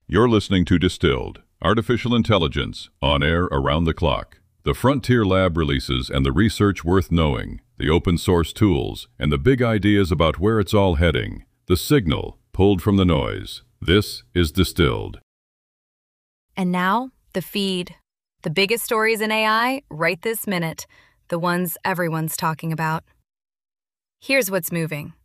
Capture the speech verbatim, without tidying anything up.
You're listening to Distilled, Artificial Intelligence, on air around the clock. The Frontier Lab releases and the research worth knowing, the open source tools, and the big ideas about where it's all heading. The signal, pulled from the noise. This is Distilled. And now, the feed. The biggest stories in A I right this minute. The ones everyone's talking about. Here's what's moving.